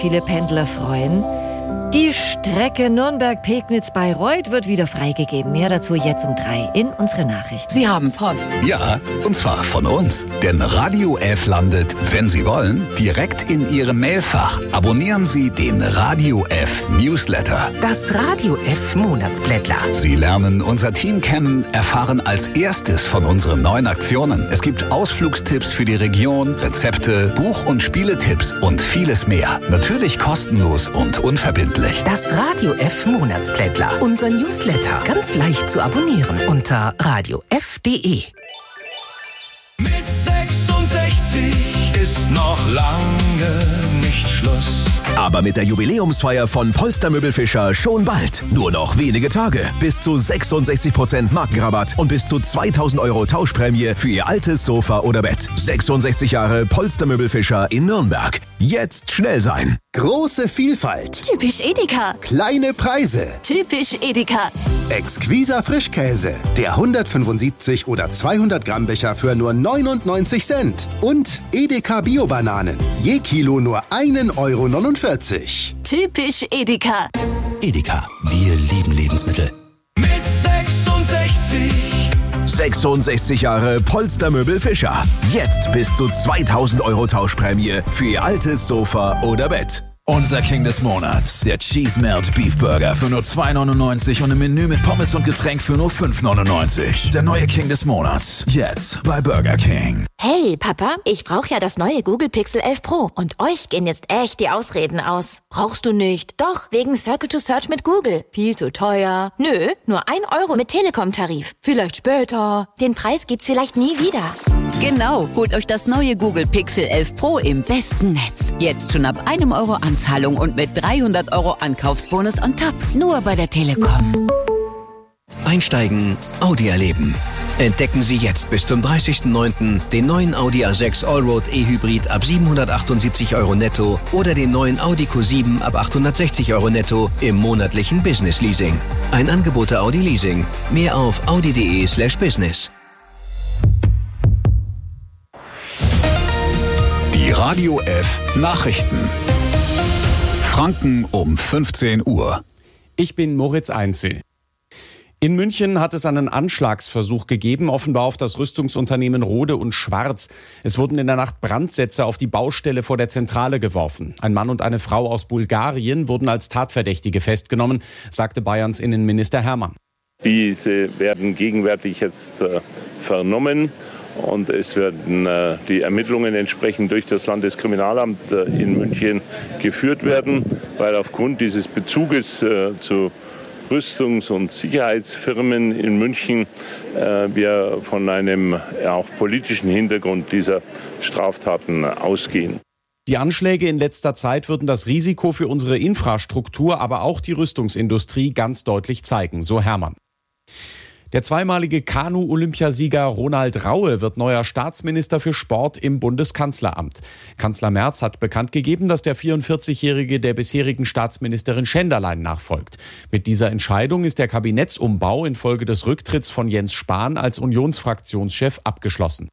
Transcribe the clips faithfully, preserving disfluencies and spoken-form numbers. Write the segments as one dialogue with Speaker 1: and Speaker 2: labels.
Speaker 1: viele Pendler freuen. Die Strecke Nürnberg-Pegnitz-Bayreuth wird wieder freigegeben. Mehr dazu jetzt um drei in unsere Nachrichten.
Speaker 2: Sie haben Post.
Speaker 3: Ja, und zwar von uns. Denn Radio F landet, wenn Sie wollen, direkt in Ihrem Mailfach. Abonnieren Sie den Radio F Newsletter.
Speaker 2: Das Radio F Monatsblättler.
Speaker 3: Sie lernen unser Team kennen, erfahren als erstes von unseren neuen Aktionen. Es gibt Ausflugstipps für die Region, Rezepte, Buch- und Spieletipps und vieles mehr. Natürlich kostenlos und unverbindlich.
Speaker 2: Das Radio F Monatsblättler. Unser Newsletter. Ganz leicht zu abonnieren unter radio f punkt de.
Speaker 4: Mit sechsundsechzig ist noch lange nicht Schluss.
Speaker 5: Aber mit der Jubiläumsfeier von Polster Möbelfischer schon bald. Nur noch wenige Tage. Bis zu sechsundsechzig Prozent Markenrabatt und bis zu zweitausend Euro Tauschprämie für Ihr altes Sofa oder Bett. sechsundsechzig Jahre Polster Möbelfischer in Nürnberg. Jetzt schnell sein.
Speaker 6: Große Vielfalt.
Speaker 7: Typisch Edeka.
Speaker 6: Kleine Preise.
Speaker 7: Typisch Edeka.
Speaker 6: Exquiser Frischkäse. Der hundertfünfundsiebzig oder zweihundert Gramm Becher für nur neunundneunzig Cent. Und Edeka Bio-Bananen. Je Kilo nur ein Euro neunundvierzig.
Speaker 7: Typisch Edeka.
Speaker 5: Edeka. Wir lieben Lebensmittel.
Speaker 4: Mit sechsundsechzig.
Speaker 5: sechsundsechzig Jahre Polster Möbelfischer. Jetzt bis zu zweitausend Euro Tauschprämie für Ihr altes Sofa oder Bett.
Speaker 8: Unser King des Monats, der Cheese Melt Beef Burger für nur zwei neunundneunzig und ein Menü mit Pommes und Getränk für nur fünf neunundneunzig. Der neue King des Monats, jetzt bei Burger King.
Speaker 9: Hey Papa, ich brauche ja das neue Google Pixel elf Pro und euch gehen jetzt echt die Ausreden aus. Brauchst du nicht? Doch, wegen Circle to Search mit Google. Viel zu teuer. Nö, nur ein Euro mit Telekom-Tarif. Vielleicht später. Den Preis gibt's vielleicht nie wieder.
Speaker 10: Genau, holt euch das neue Google Pixel elf Pro im besten Netz. Jetzt schon ab einem Euro Anzahlung und mit dreihundert Euro Ankaufsbonus on top. Nur bei der Telekom.
Speaker 11: Einsteigen, Audi erleben. Entdecken Sie jetzt bis zum dreißigsten neunten den neuen Audi A sechs Allroad E-Hybrid ab siebenhundertachtundsiebzig Euro netto oder den neuen Audi Q sieben ab achthundertsechzig Euro netto im monatlichen Business Leasing. Ein Angebot der Audi Leasing. Mehr auf audi.de slash business.
Speaker 3: Die Radio F Nachrichten. Franken um fünfzehn Uhr.
Speaker 12: Ich bin Moritz Einzel. In München hat es einen Anschlagsversuch gegeben, offenbar auf das Rüstungsunternehmen Rohde und Schwarz. Es wurden in der Nacht Brandsätze auf die Baustelle vor der Zentrale geworfen. Ein Mann und eine Frau aus Bulgarien wurden als Tatverdächtige festgenommen, sagte Bayerns Innenminister Hermann.
Speaker 13: Diese werden gegenwärtig jetzt äh, vernommen. Und es werden äh, die Ermittlungen entsprechend durch das Landeskriminalamt äh, in München geführt werden, weil aufgrund dieses Bezuges äh, zu Rüstungs- und Sicherheitsfirmen in München äh, wir von einem ja, auch politischen Hintergrund dieser Straftaten ausgehen.
Speaker 12: Die Anschläge in letzter Zeit würden das Risiko für unsere Infrastruktur, aber auch die Rüstungsindustrie ganz deutlich zeigen, so Hermann. Der zweimalige Kanu-Olympiasieger Ronald Raue wird neuer Staatsminister für Sport im Bundeskanzleramt. Kanzler Merz hat bekannt gegeben, dass der vierundvierzigjährige der bisherigen Staatsministerin Schenderlein nachfolgt. Mit dieser Entscheidung ist der Kabinettsumbau infolge des Rücktritts von Jens Spahn als Unionsfraktionschef abgeschlossen.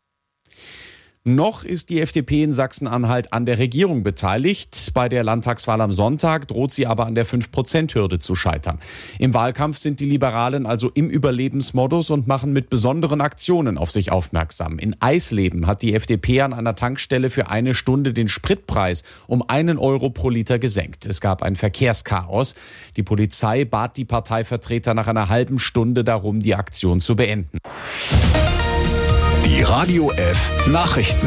Speaker 12: Noch ist die F D P in Sachsen-Anhalt an der Regierung beteiligt. Bei der Landtagswahl am Sonntag droht sie aber an der fünf Prozent Hürde zu scheitern. Im Wahlkampf sind die Liberalen also im Überlebensmodus und machen mit besonderen Aktionen auf sich aufmerksam. In Eisleben hat die F D P an einer Tankstelle für eine Stunde den Spritpreis um einen Euro pro Liter gesenkt. Es gab ein Verkehrschaos. Die Polizei bat die Parteivertreter nach einer halben Stunde darum, die Aktion zu beenden.
Speaker 3: Die Radio F Nachrichten.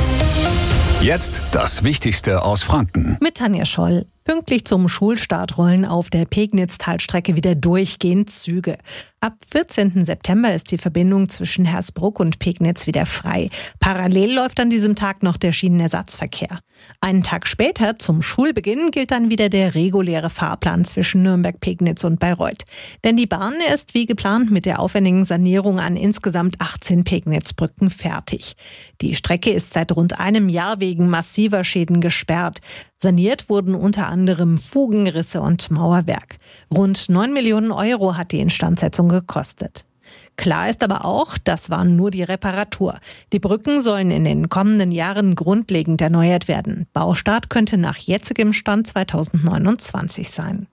Speaker 3: Jetzt das Wichtigste aus Franken.
Speaker 14: Mit Tanja Scholl. Pünktlich zum Schulstart rollen auf der Pegnitz-Talstrecke wieder durchgehend Züge. Ab vierzehnten September ist die Verbindung zwischen Hersbruck und Pegnitz wieder frei. Parallel läuft an diesem Tag noch der Schienenersatzverkehr. Einen Tag später, zum Schulbeginn, gilt dann wieder der reguläre Fahrplan zwischen Nürnberg, Pegnitz und Bayreuth. Denn die Bahn ist wie geplant mit der aufwendigen Sanierung an insgesamt achtzehn Pegnitz-Brücken fertig. Die Strecke ist seit rund einem Jahr wegen massiver Schäden gesperrt. Saniert wurden unter anderem Fugen, Risse und Mauerwerk. Rund neun Millionen Euro hat die Instandsetzung gekostet. Klar ist aber auch, das war nur die Reparatur. Die Brücken sollen in den kommenden Jahren grundlegend erneuert werden. Baustart könnte nach jetzigem Stand zweitausendneunundzwanzig sein.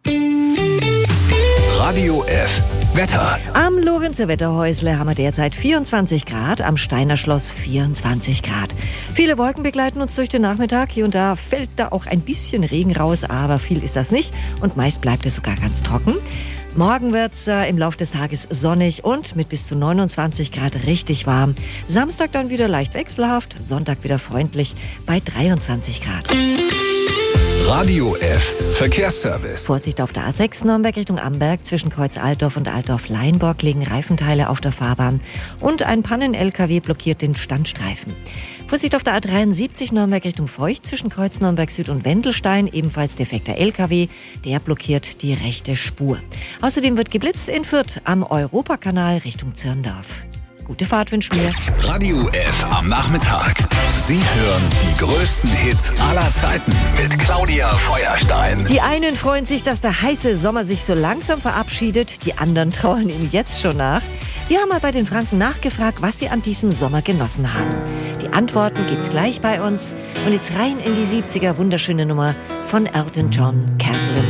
Speaker 3: Radio F. Wetter.
Speaker 1: Am Lorenzer Wetterhäusle haben wir derzeit vierundzwanzig Grad, am Steiner Schloss vierundzwanzig Grad. Viele Wolken begleiten uns durch den Nachmittag. Hier und da fällt da auch ein bisschen Regen raus, aber viel ist das nicht und meist bleibt es sogar ganz trocken. Morgen wird's äh, im Laufe des Tages sonnig und mit bis zu neunundzwanzig Grad richtig warm. Samstag dann wieder leicht wechselhaft, Sonntag wieder freundlich bei dreiundzwanzig Grad.
Speaker 3: Radio F. Verkehrsservice.
Speaker 1: Vorsicht auf der A sechs Nürnberg Richtung Amberg. Zwischen Kreuz Altdorf und Altdorf-Leinborg liegen Reifenteile auf der Fahrbahn und ein Pannen-L K W blockiert den Standstreifen. Vorsicht auf der A dreiundsiebzig Nürnberg Richtung Feucht. Zwischen Kreuz Nürnberg Süd und Wendelstein ebenfalls defekter L K W. Der blockiert die rechte Spur. Außerdem wird geblitzt in Fürth am Europakanal Richtung Zirndorf. Gute Fahrt wünschen wir.
Speaker 3: Radio F am Nachmittag. Sie hören die größten Hits aller Zeiten mit Claudia Feuerstein.
Speaker 1: Die einen freuen sich, dass der heiße Sommer sich so langsam verabschiedet. Die anderen trauern ihm jetzt schon nach. Wir haben mal bei den Franken nachgefragt, was sie an diesem Sommer genossen haben. Die Antworten gibt's gleich bei uns. Und jetzt rein in die siebziger, wunderschöne Nummer von Elton John, Candle in